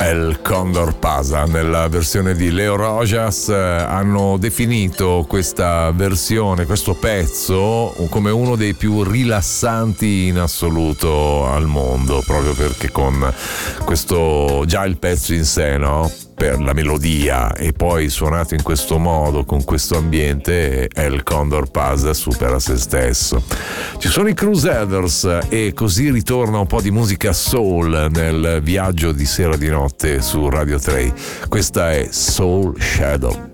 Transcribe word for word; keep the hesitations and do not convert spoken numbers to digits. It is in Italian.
El Condor Pasa. Nella versione di Leo Rojas eh, hanno definito questa versione, questo pezzo, come uno dei più rilassanti in assoluto al mondo, proprio perché con questo, già il pezzo in sé, no? Per la melodia, e poi suonato in questo modo, con questo ambiente, El Condor Pasa supera se stesso. Ci sono i Crusaders e così ritorna un po' di musica soul nel viaggio di sera di notte su Radio tre. Questa è Soul Shadow.